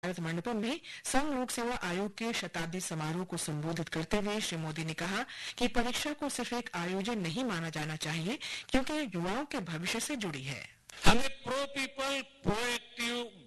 भारत मंडपम में संघ लोक सेवा आयोग के शताब्दी समारोह को संबोधित करते हुए श्री मोदी ने कहा कि परीक्षा को सिर्फ एक आयोजन नहीं माना जाना चाहिए, क्योंकि युवाओं के भविष्य से जुड़ी है। हमें प्रो पीपल, प्रोएक्टिव